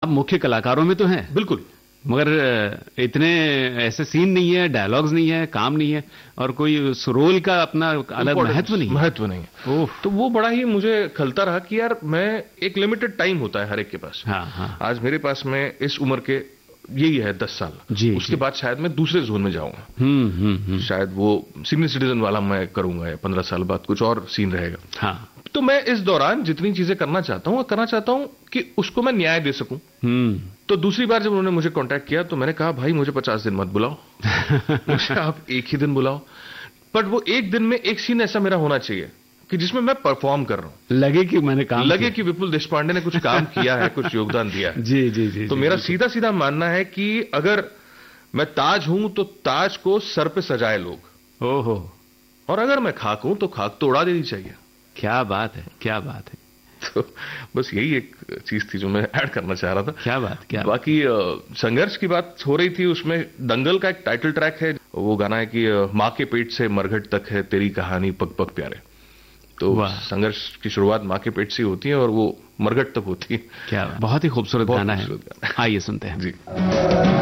मुख्य कलाकारों में तो हैं बिल्कुल, मगर इतने ऐसे सीन नहीं है, डायलॉग्स नहीं है, काम नहीं है और कोई उस रोल का अपना अलग महत्व नहीं है। तो वो बड़ा ही मुझे खलता रहा कि यार मैं एक लिमिटेड टाइम होता है हर एक के पास। हाँ। आज मेरे पास में इस उम्र के यही है 10 साल उसके बाद शायद मैं दूसरे जोन में जाऊंगा। शायद वो सीनियर सिटीजन वाला मैं करूंगा या 15 साल बाद कुछ और सीन रहेगा। हाँ। तो मैं इस दौरान जितनी चीजें करना चाहता हूं कि उसको मैं न्याय दे सकूं। तो दूसरी बार जब उन्होंने मुझे कांटेक्ट किया तो मैंने कहा भाई मुझे 50 दिन मत बुलाओ, मुझे आप एक ही दिन बुलाओ, बट वो एक दिन में एक सीन ऐसा मेरा होना चाहिए कि जिसमें मैं परफॉर्म कर रहा हूं, लगे कि मैंने काम लगे कि विपुल देशपांडे ने कुछ काम किया है, कुछ योगदान दिया है। जी। तो मेरा सीधा मानना है कि अगर मैं ताज हूं तो ताज को सर पे सजाए लोग। ओहो। और अगर मैं खाक हूं तो खाक तो उड़ा देनी चाहिए। क्या बात है, क्या बात है। तो बस यही एक चीज थी जो मैं ऐड करना चाह रहा था। क्या बाकी संघर्ष की बात हो रही थी, उसमें दंगल का एक टाइटल ट्रैक है, वो गाना है कि माँ के पेट से मरघट तक है तेरी कहानी पग पग प्यारे। तो संघर्ष की शुरुआत माँ के पेट से होती है और वो मरघट तक होती है। क्या बहुत ही खूबसूरत गाना है, आइए सुनते हैं। जी।